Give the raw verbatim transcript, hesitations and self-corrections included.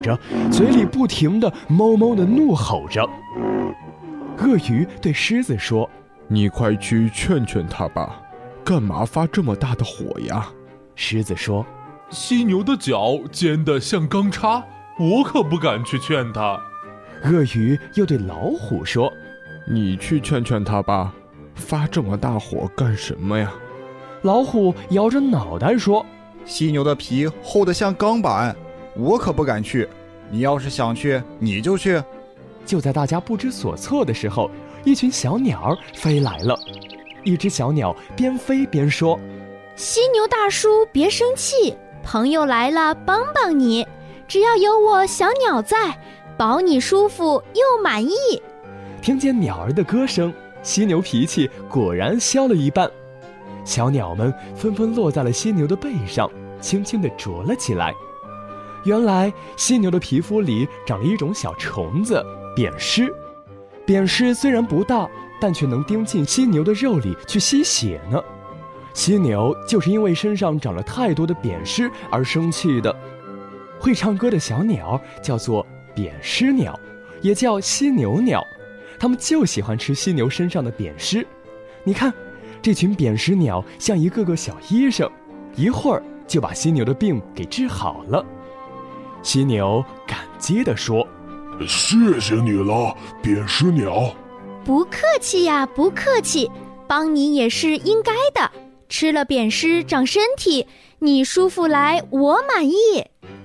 着，嘴里不停地哞哞地怒吼着。鳄鱼对狮子说： 你快去劝劝他吧，干嘛发这么大的火呀？ 狮子说： 犀牛的角尖得像钢叉，我可不敢去劝他。 鳄鱼又对老虎说： 你去劝劝他吧，发这么大火干什么呀？ 老虎摇着脑袋说： 犀牛的皮厚得像钢板，我可不敢去。你要是想去，你就去。 就在大家不知所措的时候，一群小鸟飞来了。一只小鸟边飞边说： 犀牛大叔别生气，朋友来了帮帮你，只要有我小鸟在，保你舒服又满意。 听见鸟儿的歌声，犀牛脾气果然消了一半。小鸟们纷纷落在了犀牛的背上，轻轻地啄了起来。原来犀牛的皮肤里长了一种小虫子，扁虱。扁虱虽然不大，但却能叮进犀牛的肉里去吸血呢。犀牛就是因为身上长了太多的扁虱而生气的。会唱歌的小鸟叫做扁虱鸟，也叫犀牛鸟，它们就喜欢吃犀牛身上的扁虱。你看，这群扁虱鸟像一个个小医生，一会儿就把犀牛的病给治好了。犀牛感激地说： 谢谢你了，扁虱鸟。 不客气呀，不客气，帮你也是应该的。吃了扁虱长身体，你舒服来我满意。